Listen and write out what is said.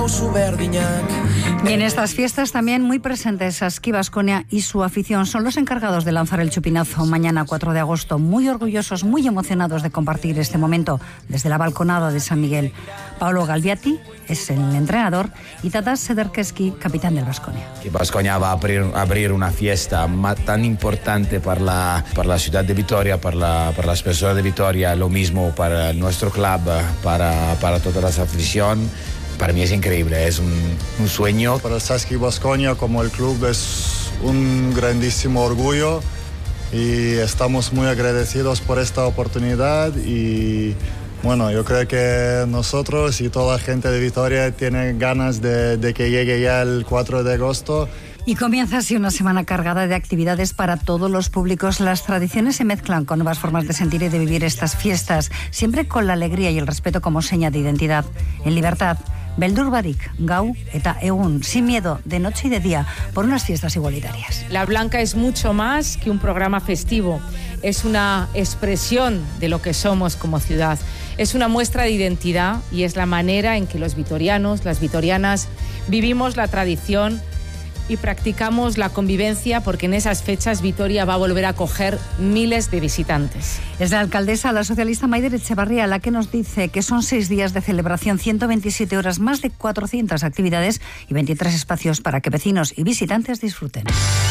Y en estas fiestas también muy presentes Saski Baskonia y su afición son los encargados de lanzar el chupinazo mañana 4 de agosto, muy orgullosos, muy emocionados de compartir este momento desde la balconada de San Miguel. Paolo Galviati es el entrenador y Tatas Sederkeski, capitán del Baskonia. Baskonia va a abrir una fiesta tan importante para la ciudad de Vitoria, para las personas de Vitoria, lo mismo para nuestro club, para toda la afición. Para mí es increíble, es un sueño. Para el Saski Baskonia como el club es un grandísimo orgullo y estamos muy agradecidos por esta oportunidad y bueno, yo creo que nosotros y toda la gente de Vitoria tienen ganas de que llegue ya el 4 de agosto. Y comienza así una semana cargada de actividades para todos los públicos. Las tradiciones se mezclan con nuevas formas de sentir y de vivir estas fiestas, siempre con la alegría y el respeto como seña de identidad. En libertad, beldur barik, gau eta egun, sin miedo, de noche y de día, por unas fiestas igualitarias. La Blanca es mucho más que un programa festivo. Es una expresión de lo que somos como ciudad. Es una muestra de identidad y es la manera en que los vitorianos, las vitorianas, vivimos la tradición y practicamos la convivencia, porque en esas fechas Vitoria va a volver a acoger miles de visitantes. Es la alcaldesa, la socialista Maider Etxebarria, la que nos dice que son 6 días de celebración, 127 horas, más de 400 actividades y 23 espacios para que vecinos y visitantes disfruten.